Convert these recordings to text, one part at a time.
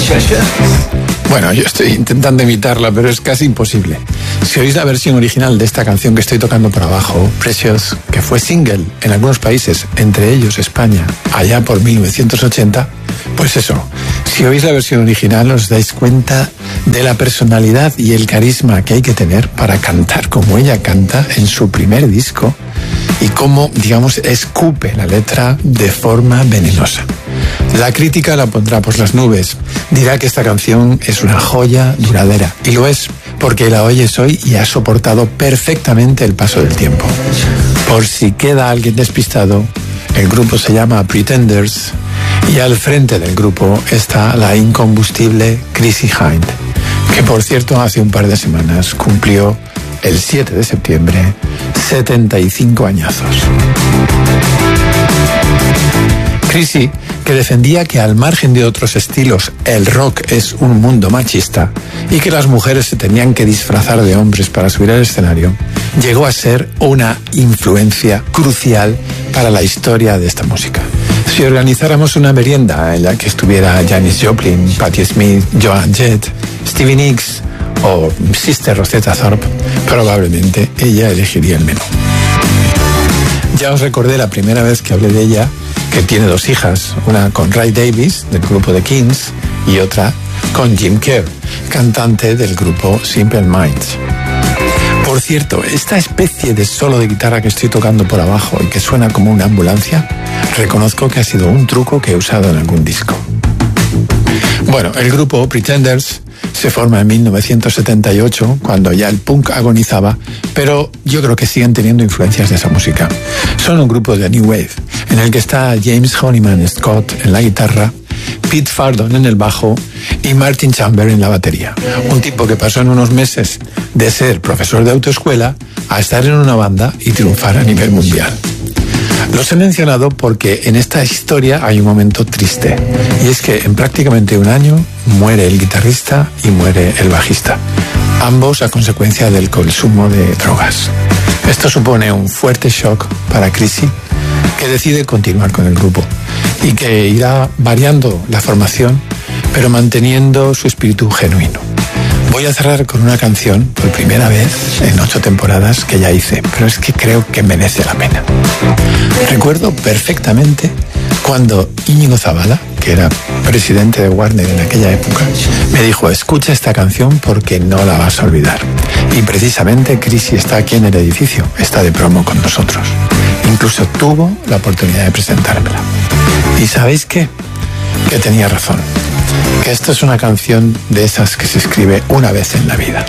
Bueno, yo estoy intentando imitarla, pero es casi imposible. Si oís la versión original de esta canción que estoy tocando por abajo, Precious, que fue single en algunos países, entre ellos España, allá por 1980, pues eso, si oís la versión original os dais cuenta de la personalidad y el carisma que hay que tener para cantar como ella canta en su primer disco y cómo, digamos, escupe la letra de forma venenosa. La crítica la pondrá por las nubes. Dirá que esta canción es una joya duradera. Y lo es, porque la oyes hoy y ha soportado perfectamente el paso del tiempo. Por si queda alguien despistado, el grupo se llama Pretenders y al frente del grupo está la incombustible Chrissie Hynde, que por cierto hace un par de semanas cumplió el 7 de septiembre 75 añazos. Chrissie, que defendía que al margen de otros estilos el rock es un mundo machista y que las mujeres se tenían que disfrazar de hombres para subir al escenario, llegó a ser una influencia crucial para la historia de esta música. Si organizáramos una merienda en la que estuviera Janis Joplin, Patti Smith, Joan Jett, Stevie Nicks o Sister Rosetta Tharpe, probablemente ella elegiría el menú. Ya os recordé la primera vez que hablé de ella, que tiene dos hijas, una con Ray Davies, del grupo The Kings, y otra con Jim Kerr, cantante del grupo Simple Minds. Por cierto, esta especie de solo de guitarra que estoy tocando por abajo y que suena como una ambulancia, reconozco que ha sido un truco que he usado en algún disco. Bueno, el grupo Pretenders se forma en 1978, cuando ya el punk agonizaba, pero yo creo que siguen teniendo influencias de esa música. Son un grupo de New Wave, en el que está James Honeyman Scott en la guitarra, Pete Fardon en el bajo y Martin Chamber en la batería. Un tipo que pasó en unos meses de ser profesor de autoescuela a estar en una banda y triunfar a nivel mundial. Los he mencionado porque en esta historia hay un momento triste, y es que en prácticamente un año muere el guitarrista y muere el bajista, ambos a consecuencia del consumo de drogas. Esto supone un fuerte shock para Chrissie, que decide continuar con el grupo y que irá variando la formación, pero manteniendo su espíritu genuino. Voy a cerrar con una canción, por primera vez en 8 temporadas, que ya hice, pero es que creo que merece la pena. Recuerdo perfectamente cuando Íñigo Zabala, que era presidente de Warner en aquella época, me dijo: escucha esta canción porque no la vas a olvidar. Y precisamente Chrissie está aquí en el edificio, está de promo con nosotros. Incluso tuvo la oportunidad de presentármela. ¿Y sabéis qué? Que tenía razón. Que esto es una canción de esas que se escribe una vez en la vida.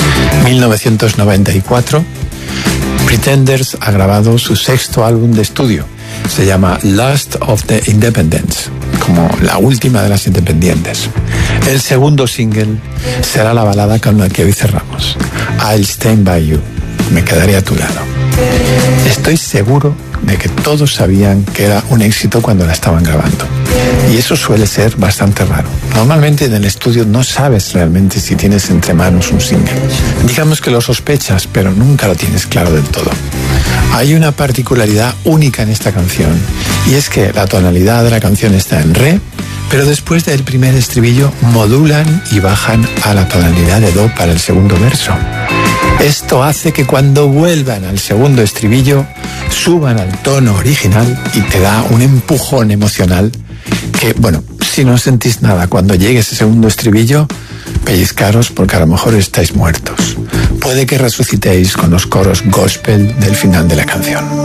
1994, Pretenders ha grabado su 6º álbum de estudio. Se llama Last of the Independents, como la última de las independientes. El segundo single será la balada con la que hoy cerramos, I'll Stand By You, me quedaré a tu lado. Estoy seguro de que todos sabían que era un éxito cuando la estaban grabando. Y eso suele ser bastante raro. Normalmente en el estudio no sabes realmente si tienes entre manos un single. Digamos que lo sospechas, pero nunca lo tienes claro del todo. Hay una particularidad única en esta canción, y es que la tonalidad de la canción está en re, pero después del primer estribillo modulan y bajan a la tonalidad de do para el segundo verso. Esto hace que cuando vuelvan al segundo estribillo suban al tono original y te da un empujón emocional que, bueno, si no sentís nada cuando llegue ese segundo estribillo, pellizcaros porque a lo mejor estáis muertos. Puede que resucitéis con los coros gospel del final de la canción.